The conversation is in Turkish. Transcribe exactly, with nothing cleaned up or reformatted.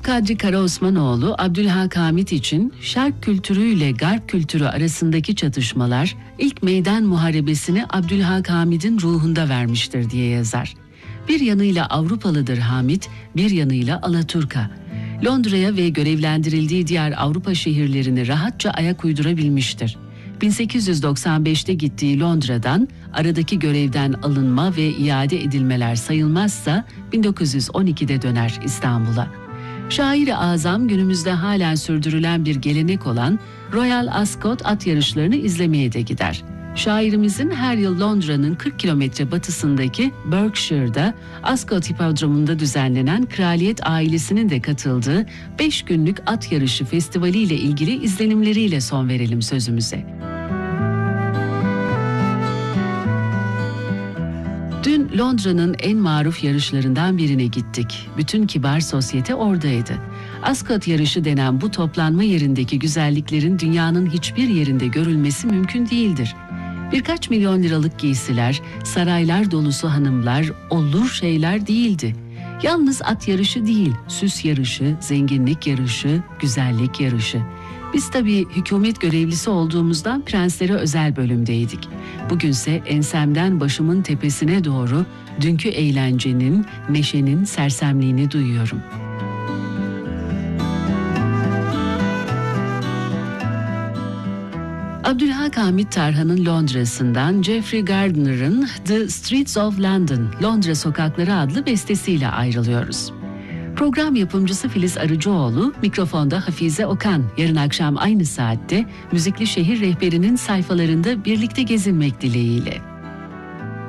Kadri Karaosmanoğlu, Abdülhak Hamit için Şark kültürü ile Garp kültürü arasındaki çatışmalar ilk meydan muharebesini Abdülhak Hamid'in ruhunda vermiştir diye yazar. Bir yanıyla Avrupalıdır Hamit, bir yanıyla Alaturka. Londra'ya ve görevlendirildiği diğer Avrupa şehirlerini rahatça ayak uydurabilmiştir. bin sekiz yüz doksan beşte gittiği Londra'dan aradaki görevden alınma ve iade edilmeler sayılmazsa bin dokuz yüz on ikide döner İstanbul'a. Şair-i Azam günümüzde halen sürdürülen bir gelenek olan Royal Ascot at yarışlarını izlemeye de gider. Şairimizin her yıl Londra'nın kırk kilometre batısındaki Berkshire'da Ascot Hipodromu'nda düzenlenen kraliyet ailesinin de katıldığı beş günlük at yarışı festivali ile ilgili izlenimleriyle son verelim sözümüze. Dün Londra'nın en maruf yarışlarından birine gittik. Bütün kibar sosyete oradaydı. Ascot yarışı denen bu toplanma yerindeki güzelliklerin dünyanın hiçbir yerinde görülmesi mümkün değildir. Birkaç milyon liralık giysiler, saraylar dolusu hanımlar olur şeyler değildi. Yalnız at yarışı değil, süs yarışı, zenginlik yarışı, güzellik yarışı. Biz tabii hükümet görevlisi olduğumuzdan prenslere özel bölümdeydik. Bugünse ensemden başımın tepesine doğru dünkü eğlencenin, neşenin sersemliğini duyuyorum. Abdülhak Hamit Tarhan'ın Londra'sından Geoffrey Gardner'ın The Streets of London, Londra Sokakları adlı bestesiyle ayrılıyoruz. Program yapımcısı Filiz Arıcıoğlu, mikrofonda Hafize Okan. Yarın akşam aynı saatte Müzikli Şehir Rehberi'nin sayfalarında birlikte gezinmek dileğiyle.